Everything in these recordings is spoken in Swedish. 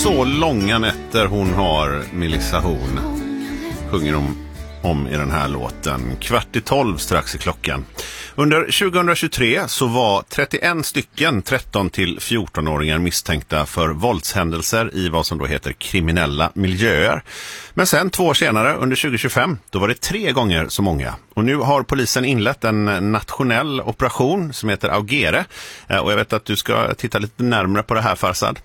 Så långa nätter hon har, Melissa Horn, sjunger om i den här låten. 11:45 strax i klockan. Under 2023 så var 31 stycken 13 till 14-åringar misstänkta för våldshändelser i vad som då heter kriminella miljöer. Men sen 2 år senare, under 2025, då var det 3 gånger så många. Och nu har polisen inlett en nationell operation som heter Augere. Och jag vet att du ska titta lite närmare på det här, Farsad.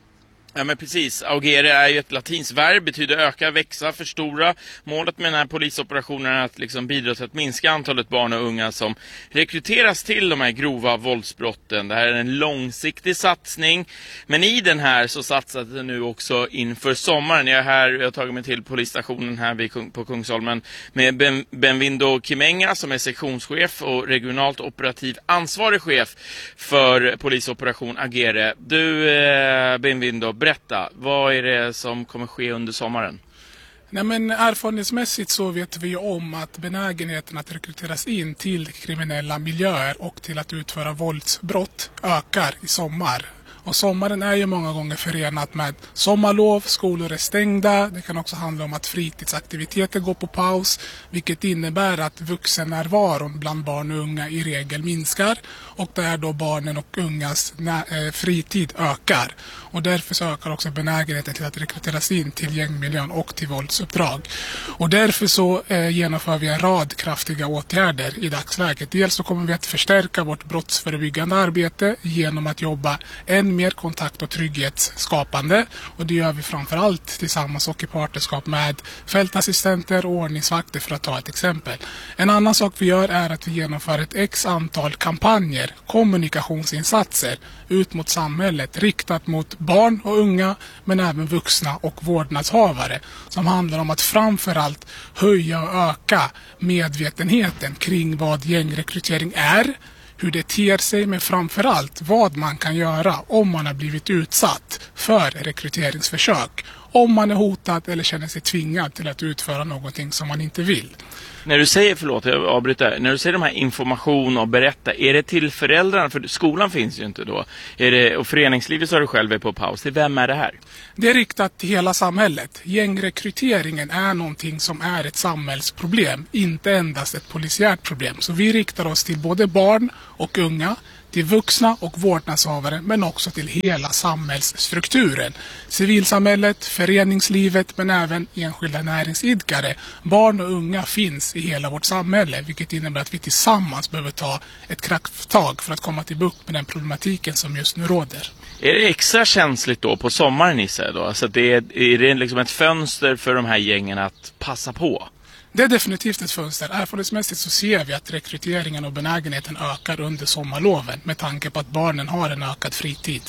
Ja, men precis. Augere är ju ett latinskt verb, betyder öka, växa, förstora. Målet med den här polisoperationen är att liksom bidra till att minska antalet barn och unga som rekryteras till de här grova våldsbrotten. Det här är en långsiktig satsning, men i den här så satsas det nu också inför sommaren. Jag har tagit mig till polisstationen här på Kungsholmen med Benvindo Kimenga som är sektionschef och regionalt operativ ansvarig chef för polisoperation Augere. Du, Benvindo, berätta, vad är det som kommer ske under sommaren? Nej, men erfarenhetsmässigt så vet vi om att benägenheten att rekryteras in till kriminella miljöer och till att utföra våldsbrott ökar i sommar. Och sommaren är ju många gånger förenat med sommarlov, skolor är stängda. Det kan också handla om att fritidsaktiviteter går på paus, vilket innebär att vuxennärvaron bland barn och unga i regel minskar och där då barnen och ungas fritid ökar. Och därför så ökar också benägenheten till att rekryteras in till gängmiljön och till våldsuppdrag. Och därför så genomför vi en rad kraftiga åtgärder i dagsläget. Dels så kommer vi att förstärka vårt brottsförebyggande arbete genom att jobba än mer kontakt- och trygghetsskapande. Och det gör vi framförallt tillsammans och i partnerskap med fältassistenter och ordningsvakter för att ta ett exempel. En annan sak vi gör är att vi genomför ett x antal kampanjer, kommunikationsinsatser ut mot samhället riktat mot barn och unga men även vuxna och vårdnadshavare som handlar om att framförallt höja och öka medvetenheten kring vad gängrekrytering är, hur det ter sig, men framförallt vad man kan göra om man har blivit utsatt för rekryteringsförsök. Om man är hotad eller känner sig tvingad till att utföra någonting som man inte vill. När du säger, förlåt jag avbryter, när du säger de här information och berätta, är det till föräldrarna? För skolan finns ju inte då. Och föreningslivet så har du själv är på paus. Vem är det här? Det är riktat till hela samhället. Gängrekryteringen är någonting som är ett samhällsproblem, inte endast ett polisiärt problem. Så vi riktar oss till både barn och unga, till vuxna och vårdnadshavare men också till hela samhällsstrukturen. Civilsamhället, föreningslivet men även enskilda näringsidkare. Barn och unga finns i hela vårt samhälle, vilket innebär att vi tillsammans behöver ta ett krafttag för att komma till bukt med den problematiken som just nu råder. Är det extra känsligt då på sommaren, Isse? Då? Alltså är det liksom ett fönster för de här gängen att passa på? Det är definitivt ett fönster. Erfarenhetsmässigt så ser vi att rekryteringen och benägenheten ökar under sommarloven med tanke på att barnen har en ökad fritid.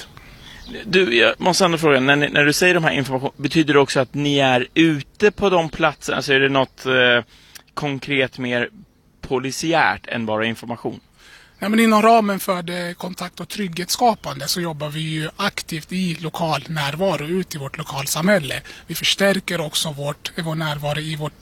Du, jag måste ändå fråga, när du säger de här information, betyder det också att ni är ute på de platserna? Alltså är det något konkret mer polisiärt än bara information? Ja, men inom ramen för det kontakt- och trygghetsskapande så jobbar vi ju aktivt i lokal närvaro ut i vårt lokalsamhälle. Vi förstärker också vår närvaro i vår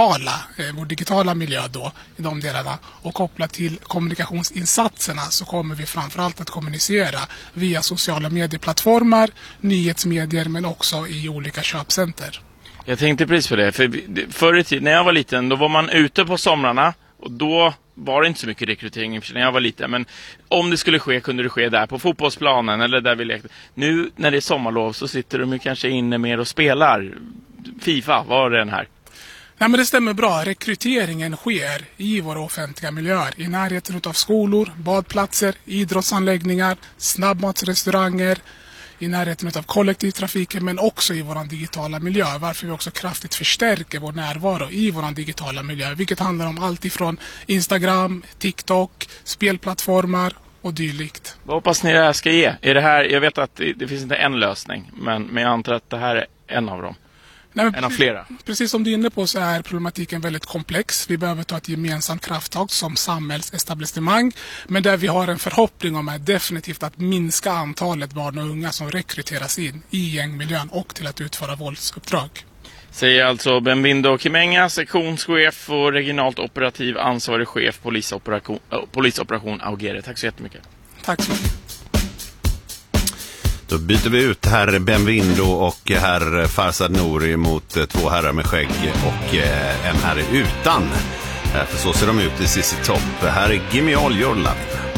digitala miljö då, i de delarna. Och kopplat till kommunikationsinsatserna så kommer vi framförallt att kommunicera via sociala medieplattformar, nyhetsmedier men också i olika köpcenter. Jag tänkte precis på det, för förr i tiden när jag var liten då var man ute på somrarna och då var det inte så mycket rekrytering när jag var liten. Men om det skulle ske kunde det ske där på fotbollsplanen eller där vi lekte. Nu när det är sommarlov så sitter de ju kanske inne mer och spelar FIFA, vad är den här? Nej, men det stämmer bra. Rekryteringen sker i våra offentliga miljöer. I närheten av skolor, badplatser, idrottsanläggningar, snabbmatsrestauranger, i närheten av kollektivtrafiken men också i vår digitala miljö. Varför vi också kraftigt förstärker vår närvaro i vår digitala miljö. Vilket handlar om allt ifrån Instagram, TikTok, spelplattformar och dylikt. Vad hoppas ni det här ska ge? Är det här, jag vet att det finns inte en lösning men jag antar att det här är en av dem. Nej, en av flera. Precis som du är inne på så är problematiken väldigt komplex. Vi behöver ta ett gemensamt krafttag som samhällsestablissemang. Men där vi har en förhoppning om är definitivt att minska antalet barn och unga som rekryteras in i gängmiljön och till att utföra våldsuppdrag. Säger alltså Benvindo Kimenga, sektionschef och regionalt operativ ansvarig chef polisoperation Augere. Tack så jättemycket. Tack så mycket. Då byter vi ut herr Benvindo och herr Farzad Nouri mot två herrar med skägg och en herre utan. För så ser de ut i ZZ Top. Här är Gimme All Your Love.